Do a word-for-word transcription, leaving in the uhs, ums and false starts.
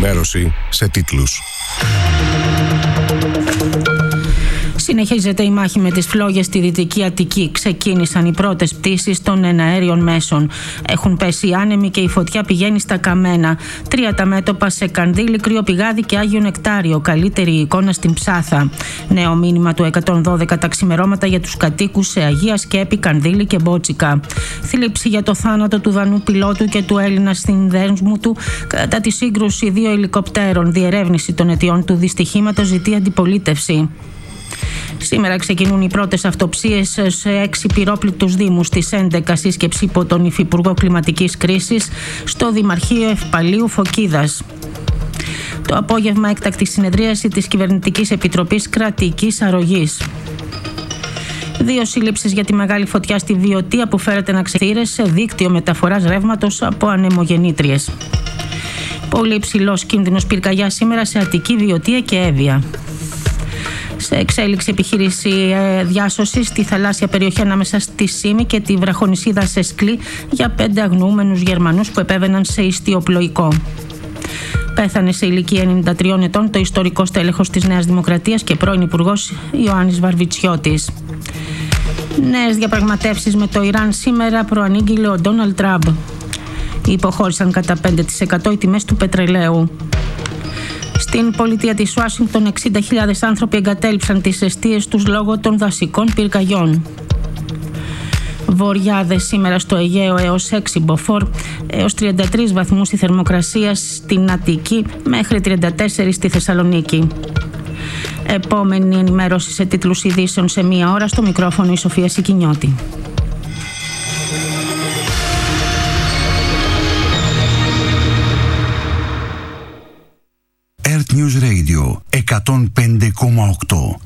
ενημέρωση σε τίτλους. Συνεχίζεται η μάχη με τις φλόγες στη Δυτική Αττική. Ξεκίνησαν οι πρώτες πτήσεις των εναέριων μέσων. Έχουν πέσει οι άνεμοι και η φωτιά πηγαίνει στα καμένα. Τρία τα μέτωπα σε Κανδύλη, Κρυοπηγάδι και Άγιο Νεκτάριο. Καλύτερη εικόνα στην Ψάθα. Νέο μήνυμα του εκατόν δώδεκα τα ξημερώματα για τους κατοίκους σε Αγία Σκέπη, Κανδύλη και Μπότσικα. Θλίψη για το θάνατο του Δανού πιλότου και του Έλληνα συνδέσμου του κατά τη σύγκρουση δύο ελικοπτέρων. Διερεύνηση των αιτιών του δυστυχήματος ζητεί αντιπολίτευση. Σήμερα ξεκινούν οι πρώτες αυτοψίες σε έξι πυρόπληκτους δήμους. Στις έντεκα σύσκεψη υπό τον Υφυπουργό Κλιματικής Κρίσης στο Δημαρχείο Ευπαλίου Φωκίδας. Το απόγευμα έκτακτη συνεδρίαση της Κυβερνητικής Επιτροπής Κρατικής Αρρωγής. Δύο σύλληψεις για τη μεγάλη φωτιά στη Βιωτία που φέρεται να ξεθύρε σε δίκτυο μεταφοράς ρεύματος από ανεμογεννήτριες. Πολύ υψηλός κίνδυνος πυρκαγιάς σήμερα σε Αττική, Βιωτία και Εύβοια. Σε εξέλιξη επιχείρηση διάσωσης στη θαλάσσια περιοχή ανάμεσα στη Σύμη και τη βραχονησίδα Σεσκλή για πέντε αγνοούμενους Γερμανούς που επέβαιναν σε ιστιοπλοϊκό. Πέθανε σε ηλικία ενενήντα τριών ετών το ιστορικό στέλεχος της Νέας Δημοκρατίας και πρώην υπουργός Ιωάννης Βαρβιτσιώτης. Νέες διαπραγματεύσεις με το Ιράν σήμερα προανήγγειλε ο Ντόναλντ Τραμπ. Υποχώρησαν κατά πέντε τοις εκατό οι τιμές του πετρελαίου. Στην πολιτεία της Ουάσιγκτον εξήντα χιλιάδες άνθρωποι εγκατέλειψαν τις εστίες τους λόγω των δασικών πυρκαγιών. Βοριάδες σήμερα στο Αιγαίο έως έξι μποφόρ, έως τριάντα τρεις βαθμούς η θερμοκρασία στην Αττική μέχρι τριάντα τέσσερις στη Θεσσαλονίκη. Επόμενη ενημέρωση σε τίτλους ειδήσεων σε μία ώρα. Στο μικρόφωνο η Σοφία Σικινιώτη. Earth News Radio εκατόν πέντε κόμμα οκτώ.